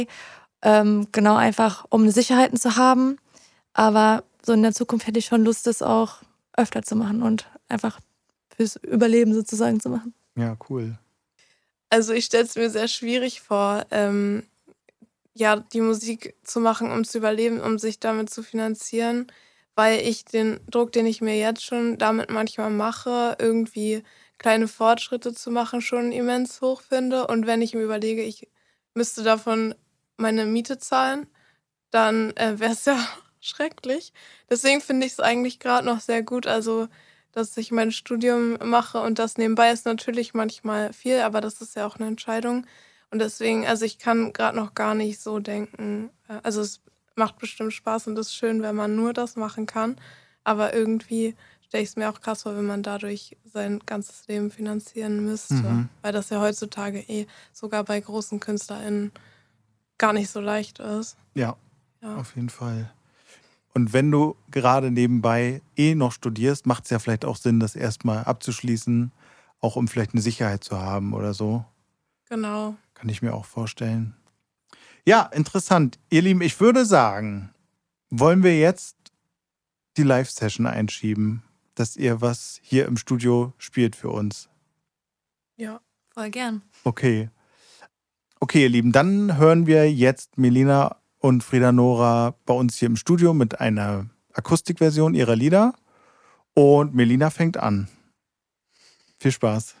Genau, einfach um Sicherheiten zu haben. Aber so in der Zukunft hätte ich schon Lust, das auch öfter zu machen und einfach fürs Überleben sozusagen zu machen. Ja, cool. Also ich stelle es mir sehr schwierig vor, ja, die Musik zu machen, um zu überleben, um sich damit zu finanzieren, weil ich den Druck, den ich mir jetzt schon damit manchmal mache, irgendwie kleine Fortschritte zu machen, schon immens hoch finde. Und wenn ich mir überlege, ich müsste davon meine Miete zahlen, dann wäre es ja schrecklich. Deswegen finde ich es eigentlich gerade noch sehr gut, also dass ich mein Studium mache und das nebenbei ist natürlich manchmal viel, aber das ist ja auch eine Entscheidung. Und deswegen, also ich kann gerade noch gar nicht so denken. Also es macht bestimmt Spaß und ist schön, wenn man nur das machen kann. Aber irgendwie stelle ich es mir auch krass vor, wenn man dadurch sein ganzes Leben finanzieren müsste. Mhm. Weil das ja heutzutage sogar bei großen KünstlerInnen gar nicht so leicht ist. Ja, Ja. auf jeden Fall. Und wenn du gerade nebenbei noch studierst, macht es ja vielleicht auch Sinn, das erstmal abzuschließen, auch um vielleicht eine Sicherheit zu haben oder so. Genau. Kann ich mir auch vorstellen. Ja, interessant. Ihr Lieben, ich würde sagen, wollen wir jetzt die Live-Session einschieben, dass ihr was hier im Studio spielt für uns. Ja. Voll gern. Okay. Okay, ihr Lieben, dann hören wir jetzt Melina und Frieda Nora bei uns hier im Studio mit einer Akustikversion ihrer Lieder. Und Melina fängt an. Viel Spaß.